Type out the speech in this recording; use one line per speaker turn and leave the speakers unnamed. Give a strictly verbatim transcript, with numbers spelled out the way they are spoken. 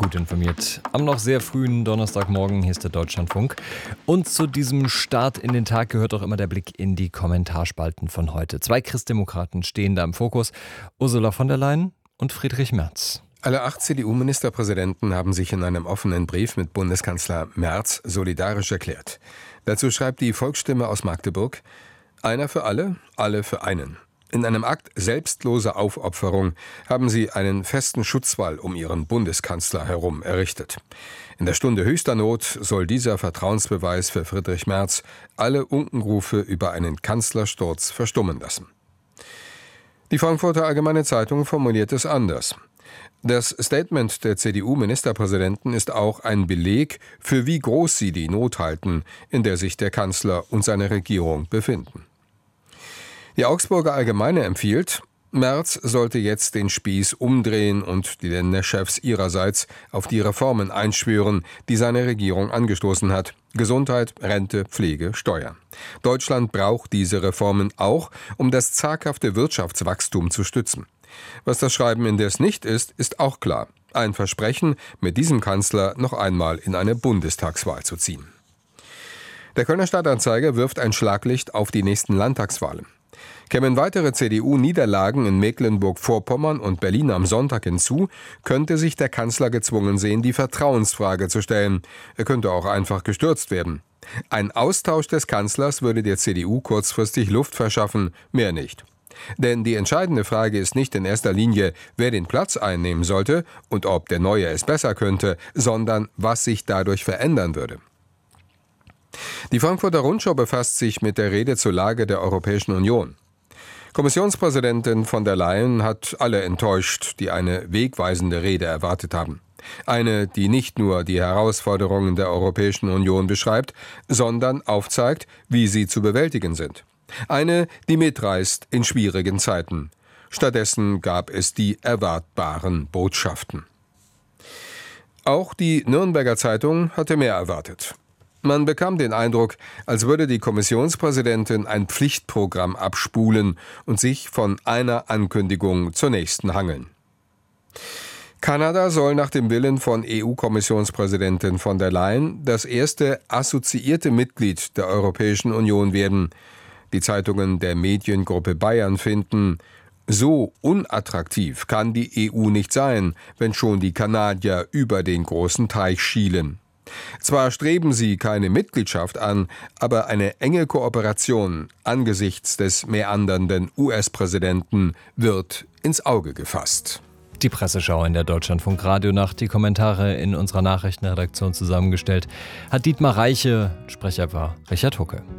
gut informiert. Am noch sehr frühen Donnerstagmorgen, hier ist der Deutschlandfunk. Und zu diesem Start in den Tag gehört auch immer der Blick in die Kommentarspalten von heute. Zwei Christdemokraten stehen da im Fokus, Ursula von der Leyen und Friedrich Merz.
Alle acht C D U-Ministerpräsidenten haben sich in einem offenen Brief mit Bundeskanzler Merz solidarisch erklärt. Dazu schreibt die Volksstimme aus Magdeburg: Einer für alle, alle für einen. In einem Akt selbstloser Aufopferung haben sie einen festen Schutzwall um ihren Bundeskanzler herum errichtet. In der Stunde höchster Not soll dieser Vertrauensbeweis für Friedrich Merz alle Unkenrufe über einen Kanzlersturz verstummen lassen. Die Frankfurter Allgemeine Zeitung formuliert es anders. Das Statement der C D U-Ministerpräsidenten ist auch ein Beleg, für wie groß sie die Not halten, in der sich der Kanzler und seine Regierung befinden. Die Augsburger Allgemeine empfiehlt, Merz sollte jetzt den Spieß umdrehen und die Länderchefs ihrerseits auf die Reformen einschwören, die seine Regierung angestoßen hat. Gesundheit, Rente, Pflege, Steuern. Deutschland braucht diese Reformen auch, um das zaghafte Wirtschaftswachstum zu stützen. Was das Schreiben indes nicht ist, ist auch klar. Ein Versprechen, mit diesem Kanzler noch einmal in eine Bundestagswahl zu ziehen. Der Kölner Stadtanzeiger wirft ein Schlaglicht auf die nächsten Landtagswahlen. Kämen weitere C D U-Niederlagen in Mecklenburg-Vorpommern und Berlin am Sonntag hinzu, könnte sich der Kanzler gezwungen sehen, die Vertrauensfrage zu stellen. Er könnte auch einfach gestürzt werden. Ein Austausch des Kanzlers würde der C D U kurzfristig Luft verschaffen, mehr nicht. Denn die entscheidende Frage ist nicht in erster Linie, wer den Platz einnehmen sollte und ob der Neue es besser könnte, sondern was sich dadurch verändern würde. Die Frankfurter Rundschau befasst sich mit der Rede zur Lage der Europäischen Union. Kommissionspräsidentin von der Leyen hat alle enttäuscht, die eine wegweisende Rede erwartet haben. Eine, die nicht nur die Herausforderungen der Europäischen Union beschreibt, sondern aufzeigt, wie sie zu bewältigen sind. Eine, die mitreißt in schwierigen Zeiten. Stattdessen gab es die erwartbaren Botschaften. Auch die Nürnberger Zeitung hatte mehr erwartet. Man bekam den Eindruck, als würde die Kommissionspräsidentin ein Pflichtprogramm abspulen und sich von einer Ankündigung zur nächsten hangeln. Kanada soll nach dem Willen von E U-Kommissionspräsidentin von der Leyen das erste assoziierte Mitglied der Europäischen Union werden. Die Zeitungen der Mediengruppe Bayern finden: So unattraktiv kann die E U nicht sein, wenn schon die Kanadier über den großen Teich schielen. Zwar streben sie keine Mitgliedschaft an, aber eine enge Kooperation angesichts des mäandernden U S-Präsidenten wird ins Auge gefasst.
Die Presseschau in der Deutschlandfunk-Radionacht, die Kommentare in unserer Nachrichtenredaktion zusammengestellt, hat Dietmar Reiche, Sprecher war Richard Hucke.